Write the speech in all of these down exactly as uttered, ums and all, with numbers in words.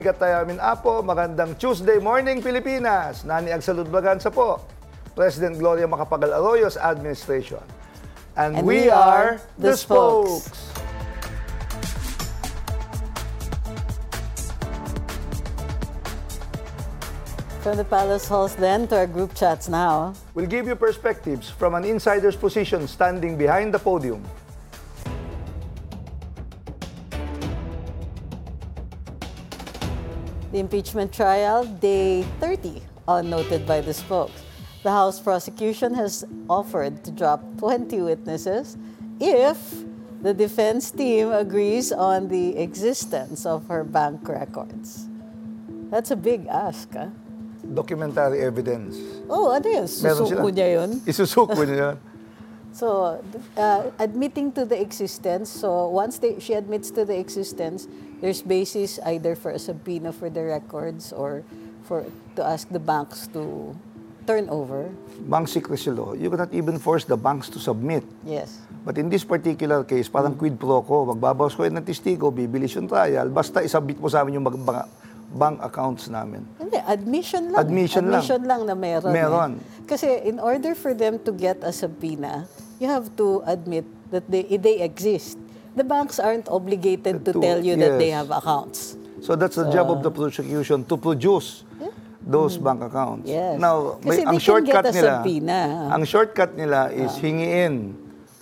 Katayamin Apo, magandang Tuesday morning Pilipinas. Nani Agsalud Braganza po, President Gloria Macapagal Arroyo's administration. And, And we, we are are the the spokes. spokes. From the Palace Halls then to our group chats now. We'll give you perspectives from an insider's position standing behind the podium. The impeachment trial, day thirty, all noted by the spokes. The House prosecution has offered to drop twenty witnesses if the defense team agrees on the existence of her bank records. That's a big ask, ah. Documentary evidence. Oh, ano yun? Meron Susuko sila. niya yun? Isusuko niya. So, uh, admitting to the existence, so once they, she admits to the existence, there's basis either for a subpoena for the records or for to ask the banks to turn over. Bank secrecy law, you cannot even force the banks to submit. Yes. But in this particular case, parang quid pro quo, magbabawas ko yun ng testigo, bibilis yung trial, basta isabit mo sa amin yung mag- bank accounts namin. Hindi, admission lang. Admission lang. Admission lang na meron. Meron. Eh. Kasi in order for them to get a subpoena, you have to admit that they, they exist. The banks aren't obligated to, To- tell you that they yes. have accounts. So that's the job of the prosecution, to produce those bank accounts. Yes. Now, Kasi ang they can shortcut get a nila, subpoena. ang shortcut nila is hingiin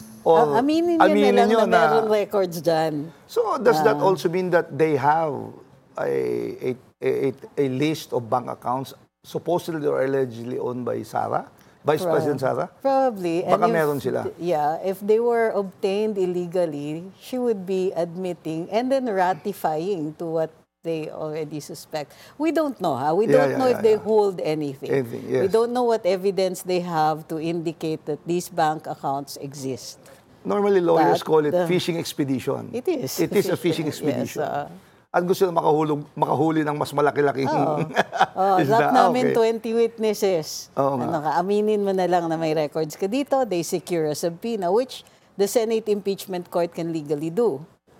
or Ah, aminin nyo na lang nyo na meron records dyan. So does that also mean that they have a, a, a, a list of bank accounts supposedly or allegedly owned by Sara? Vice Prob- President Sara? Probably. Baka And if- meron sila. Yeah, if they were obtained illegally, she would be admitting and then ratifying to what they already suspect. We don't know, ha? We Yeah, don't yeah, know yeah, if they yeah. hold anything. Anything, We yes. don't know what evidence they have to indicate that these bank accounts exist. Normally lawyers But call it the- fishing expedition. It is. It is a fishing Yes, expedition. uh, At gusto na makahulog, makahuli ng mas malaki-laking Oo. Oh, isda. drop namin Okay. twenty witnesses. Oo nga. Ano ka, aminin mo na lang na may records ka dito, they secure a subpoena, which the Senate Impeachment Court can legally do.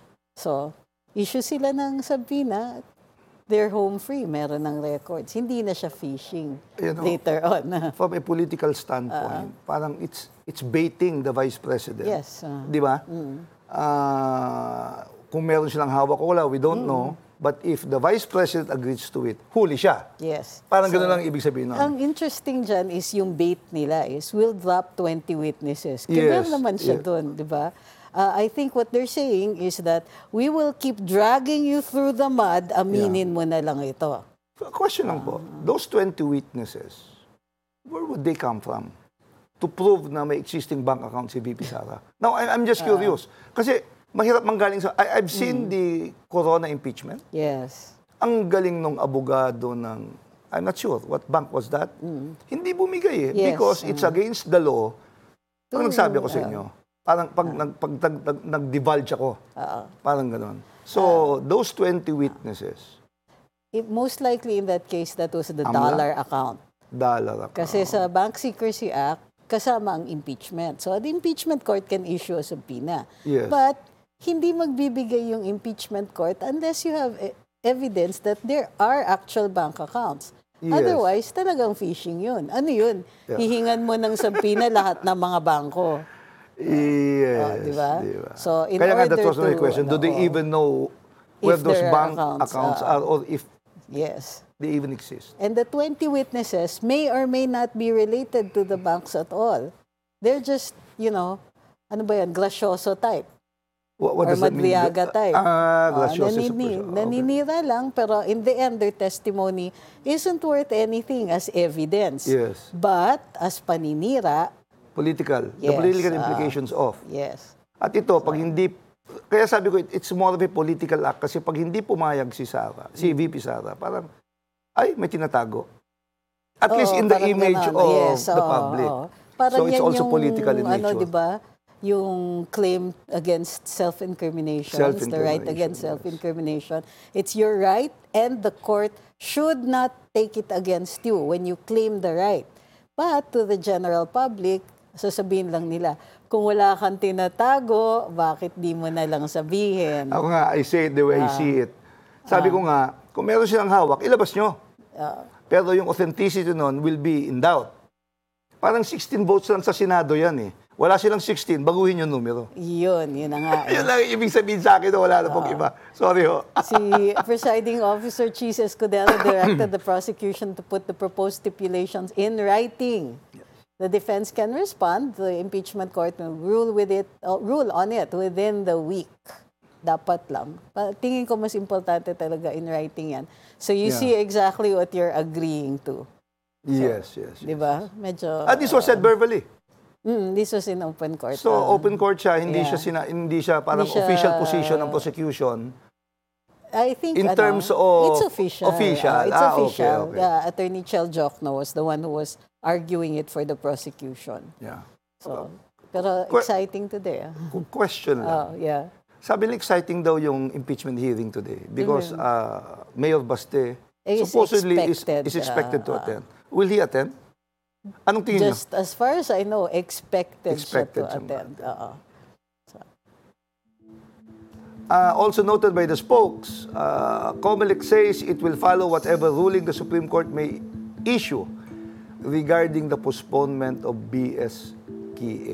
So, issue sila ng subpoena, they're home free, meron ng records. Hindi na siya phishing You know, later on. From a political standpoint, parang it's it's baiting the Vice President. Yes, uh, Di ba? Ah, kung meron silang hawak o wala, we don't know. But if the Vice President agrees to it, huli siya. yes. Parang So, gano'n lang ibig sabihin nun. ang interesting dyan is yung bait nila is we'll drop twenty witnesses. Kaya Yes, naman siya yeah. doon, di ba? Uh, I think what they're saying is that we will keep dragging you through the mud, aminin mo na lang ito. So, a question lang po, those twenty witnesses, where would they come from to prove na may existing bank account si V P Sara? Now, I, I'm just curious. Kasi mahirap manggaling sa... I, I've seen the Corona impeachment. Yes. Ang galing nung abogado ng... I'm not sure what bank was that. Hindi bumigay eh. Yes. Because it's against the law. Ang To- nagsabi ako sa inyo, parang pag, nag, pag nag, nag, nag-divulge ako, Oo. parang gano'n. So, those twenty witnesses, It, most likely in that case, that was the Amla? dollar account. dollar account. Kasi sa Bank Secrecy Act, kasama ang impeachment. So, the impeachment court can issue a subpoena. Yes. But, hindi magbibigay yung impeachment court unless you have e- evidence that there are actual bank accounts. Yes. Otherwise, talagang phishing yun. Ano yun? Yeah. Hihingan mo ng subpoena lahat ng mga bangko. Yes, Oh, di ba? diba? So, in Kaya nga, that order was my to, question. Do they ano, even know where if those there are bank accounts, accounts, ah. are or if Yes. they even exist? And the twenty witnesses may or may not be related to the banks at all. They're just, you know, ano ba yan, Gracioso type. What, what or does that mean? Madriaga type. Ah, Ah, gracioso nanini- suppression. Okay. Naninira lang, pero in the end, their testimony isn't worth anything as evidence. Yes. But, as paninira, Political. The Yes, political ah. implications of. yes. At ito, pag hindi, kaya sabi ko, it's more of a political act kasi pag hindi pumayag si Sara, si V P Sara, parang, ay, may tinatago. At least Oo, in the parang image ganon. of Yes, the oo, public. oo. Parang So it's yan also yung, political in ano, nature. di ba? Yung claim against self-incrimination, it's the right against Self-incrimination, self-incrimination. It's your right, and the court should not take it against you when you claim the right. But to the general public, sasabihin lang nila, kung wala kang tinatago, bakit di mo na lang sabihin? Ako nga, I say it the way I see it. Sabi ko nga, Kung meron silang hawak, ilabas nyo. Ah, Pero yung authenticity nun will be in doubt. Parang sixteen votes lang sa Senado yan eh. Wala silang sixteen, baguhin yung numero. yun, yun na nga. eh. Yun lang ibig sabihin sa akin na wala na pong iba. Sorry ho. Si Presiding Officer Cheese Escudero directed the prosecution to put the proposed stipulations in writing. The defense can respond. The impeachment court will rule with it, uh, rule on it within the week. Dapat lang. Pa- Tingin ko mas importante talaga in writing yan. So you Yeah. see exactly what you're agreeing to. Yes, yes. Di ba? Medyo... And this was said verbally. Mm, this was in open court. So, Uh, open court siya, hindi yeah. siya sina, hindi siya parang Hindi siya- official position ng prosecution. I think In ano, terms of- it's official. official. Uh, it's Ah, okay, official. okay. Yeah, Attorney Chel Jokno was the one who was arguing it for the prosecution. Yeah. So, pero Que- exciting today. ah. Qu- Question lang. Oh, yeah. Sabi nila exciting daw yung impeachment hearing today because uh, Mayor Baste Is supposedly expected, is, is expected to uh, attend. Will he attend? Anong tingin niyo? Just as far as I know, expected, Expected siya to siyang attend. Oo. Uh, also noted by the spokes, uh, Comelec says it will follow whatever ruling the Supreme Court may issue regarding the postponement of B S K A.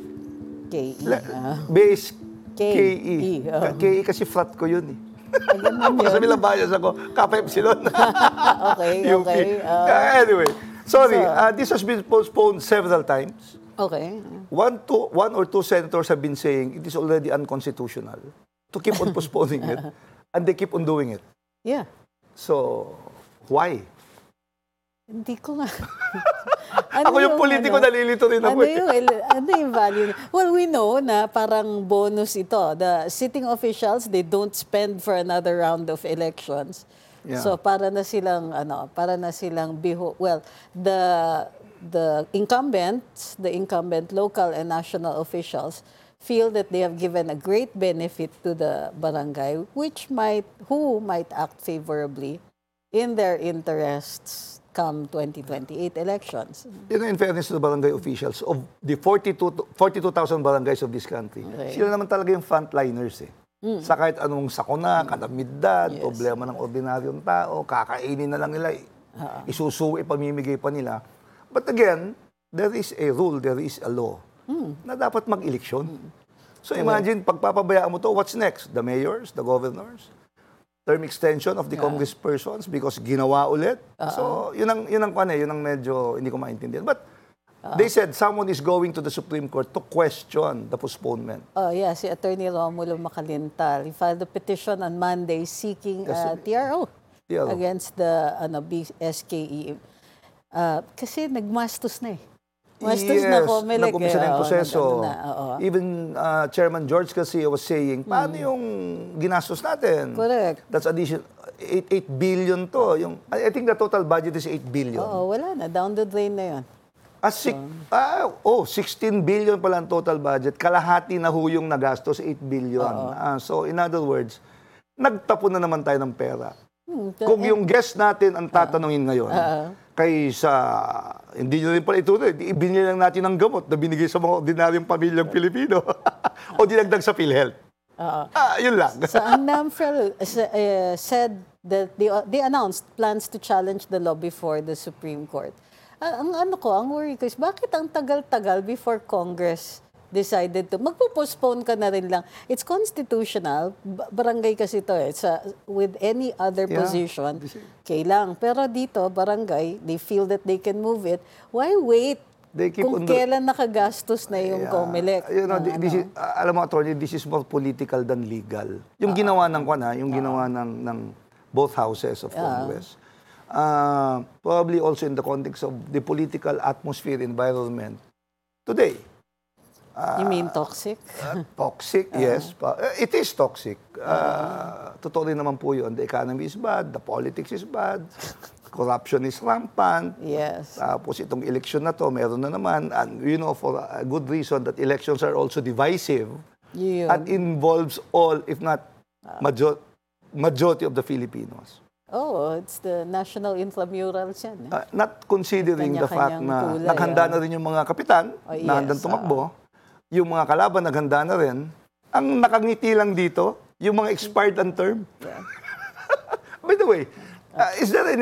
K E. Le- ah. Base K K E. E, oh. Ka- K E kasi flat ko yun eh. Ah, ganun Para sa yun. bilang bias ako, Kappa Epsilon. Okay, U P. okay. ah, Uh, anyway, sorry, So- uh, this has been postponed several times. okay. One, two, one or two senators have been saying it is already unconstitutional to keep on postponing it, and they keep on doing it. Yeah. So, why? Hindi ko nga. Ako yung politiko, ano? nalilito rin ako Ano eh. yung, el- ano yung value? Well, we know na parang bonus ito. The sitting officials, they don't spend for another round of elections. Yeah. So para na silang ano, para na silang biho. Well, the the incumbents, the incumbent local and national officials feel that they have given a great benefit to the barangay, which might who might act favorably in their interests come twenty twenty-eight elections. You know, in fairness to the barangay officials, of the forty-two to- forty-two thousand barangays of this country, Okay. sila naman talaga yung frontliners eh. Sa kahit anong sakuna, kalamidad, Yes. problema ng ordinaryong tao, kakainin na lang nila, eh. isusuwi, pamimigay pa nila. But again, there is a rule, there is a law na dapat mag-eleksyon. So imagine, pagpapabayaan mo to, what's next? The mayors, the governors, term extension of the congresspersons because ginawa ulit. So, yun ang, yun ang kwan eh, yun ang medyo hindi ko maintindihan. But they said someone is going to the Supreme Court to question the postponement. Oh, yeah, si Attorney Romulo Macalintal. He filed a petition on Monday seeking uh, T R O T R O. against the ano, B S K E. Uh, kasi nagmastos na eh. Mastos na Comelec. nag-umpisa na yung Oo, proseso. nag-ano na, oo. Even uh, Chairman George kasi was saying, paano yung ginastos natin? Correct. That's addition, eight billion to. Yung, I I think the total budget is eight billion. Oo, wala na. Down the drain na yun. Ah, six, ah, oh, sixteen billion pala ang total budget. Kalahati na ho yung nagastos, eight billion. Ah, so, in other words, nagtapon na naman tayo ng pera. Hmm, Kung yung guest natin ang tatanungin ngayon, kaysa, hindi nyo rin pala ituloy, ibinili lang natin ng gamot na binigay sa mga ordinaryong pamilyang Pilipino. O dinagdag sa PhilHealth. Ah, yun lang. So, ang NAMFREL uh, said that they, they announced plans to challenge the law before the Supreme Court. Ah, ang ano ko, ang worry ko is, bakit ang tagal-tagal before Congress decided to, magpo-postpone ka na rin lang. It's constitutional. Ba- barangay kasi to eh. Sa, with any other Yeah. position, kailang. Pero dito, barangay, they feel that they can move it. Why wait? They keep Kung on the- kailan nakagastos na yung Yeah. Comelec. You know, ng thi- this ano. is, uh, alam mo, attorney, this is more political than legal. Yung ginawa ng kwan, ha, yung ginawa ng, ng both houses of Congress. Uh, probably also in the context of the political atmosphere environment today. You mean toxic? Uh, toxic, yes. Pa- uh, it is toxic. Uh, totoo rin naman po yun. The economy is bad, the politics is bad, corruption is rampant. Yes. Tapos itong election na to, meron na naman. And you know, for a good reason that elections are also divisive Yun. and involves all, if not major- majority of the Filipinos. Oh, it's the national intramurals yan. Eh? Uh, not considering the fact Kanya-kanyang na kulay, naghanda ah. na rin yung mga kapitan Oh, na yes, handang tumakbo, yung mga kalaban naghanda na rin. Ang nakangiti lang dito, yung mga expired ang term. By the way, uh, is there any